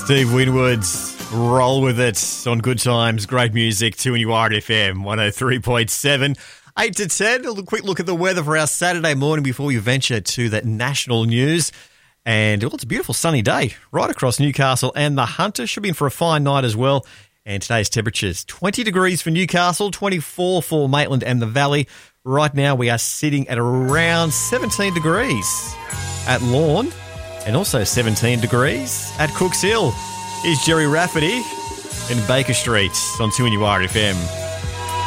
Steve Winwood's Roll With It on Good Times, great music, 2NUR FM 103.7. 8 to 10, a quick look at the weather for our Saturday morning before we venture to that national news. And it's a beautiful sunny day right across Newcastle and the Hunter. Should be in for a fine night as well. And today's temperatures, 20 degrees for Newcastle, 24 for Maitland and the Valley. Right now we are sitting at around 17 degrees at Lorne and also 17 degrees at Cooks Hill. Here's Jerry Rafferty in Baker Street on 2NUR FM.